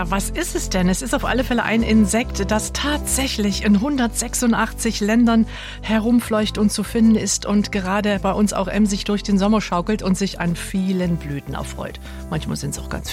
Ja, was ist es denn? Es ist auf alle Fälle ein Insekt, das tatsächlich in 186 Ländern herumfleucht und zu finden ist und gerade bei uns auch emsig durch den Sommer schaukelt und sich an vielen Blüten erfreut. Manchmal sind es auch ganz viele.